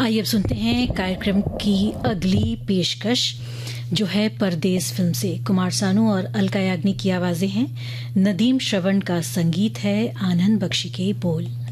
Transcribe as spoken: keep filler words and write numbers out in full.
आइए अब सुनते हैं कार्यक्रम की अगली पेशकश जो है परदेस फिल्म से। कुमार सानू और अलका याग्निक की आवाजें हैं, नदीम श्रवण का संगीत है, आनंद बख्शी के बोल।